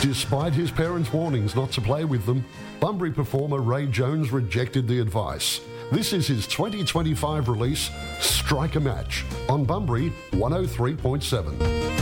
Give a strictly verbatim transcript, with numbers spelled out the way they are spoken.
Despite his parents' warnings not to play with them, Bunbury performer Ray Jones rejected the advice. This is his twenty twenty-five release, Strike a Match, on Bunbury one oh three point seven.